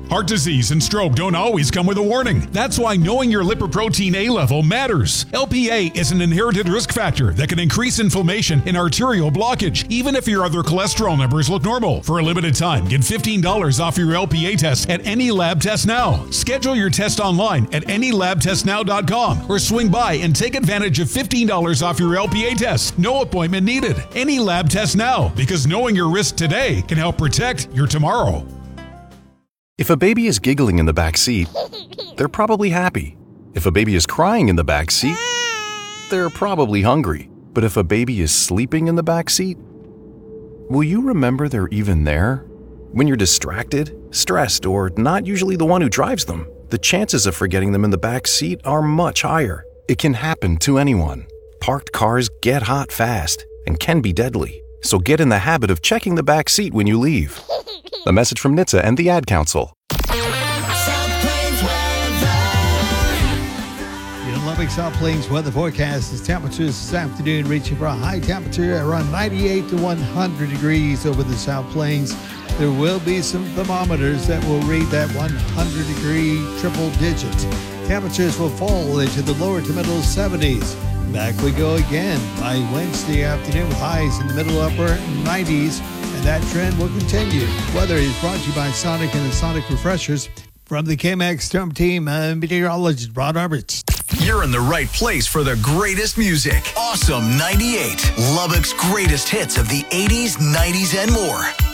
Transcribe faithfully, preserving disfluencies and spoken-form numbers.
Heart disease and stroke don't always come with a warning. That's why knowing your lipoprotein A level matters. L P A is an inherited risk factor that can increase inflammation and arterial blockage, even if your other cholesterol numbers look normal. For a limited time, get fifteen dollars off your L P A test at Any Lab Test Now. Schedule your test online at any lab test now dot com or swing by and take advantage of fifteen dollars off your L P A test. No appointment needed. Any Lab Test Now, because knowing your risk today can help protect your tomorrow. If a baby is giggling in the back seat, they're probably happy. If a baby is crying in the back seat, they're probably hungry. But if a baby is sleeping in the back seat, will you remember they're even there? When you're distracted, stressed, or not usually the one who drives them, the chances of forgetting them in the back seat are much higher. It can happen to anyone. Parked cars get hot fast and can be deadly. So get in the habit of checking the back seat when you leave. A message from N H T S A and the Ad Council. In Lubbock, South Plains weather forecast is temperatures this afternoon reaching for a high temperature around ninety-eight to one hundred degrees over the South Plains. There will be some thermometers that will read that one hundred degree triple digit. Temperatures will fall into the lower to middle seventies. Back we go again by Wednesday afternoon with highs in the middle upper nineties, and that trend will continue. Weather is brought to you by Sonic and the Sonic Refreshers. From the K M X Storm Team, uh, meteorologist Rod Roberts. You're in the right place for the greatest music. Awesome ninety-eight, Lubbock's greatest hits of the eighties, nineties, and more.